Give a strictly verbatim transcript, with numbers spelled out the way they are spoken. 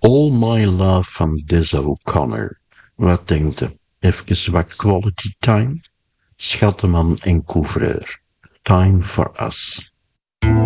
All My Love van Dizzy O'Connor. Wat denkt u? Even wat quality time? Schatteman en couvreur. Time for us.